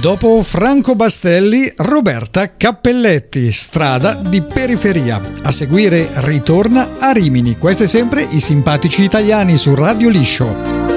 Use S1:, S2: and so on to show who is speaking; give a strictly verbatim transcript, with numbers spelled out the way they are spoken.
S1: Dopo Franco Bastelli, Roberta Cappelletti, Strada di periferia. A seguire Ritorna a Rimini. Queste sempre i simpatici italiani su Radio Liscio.